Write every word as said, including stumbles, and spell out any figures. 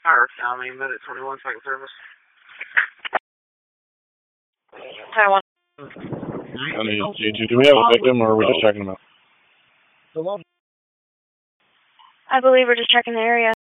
Or County, minute twenty-one, second service. Taiwan. County G two. Do we have a victim, or are we just checking them out? I believe we're just checking the area.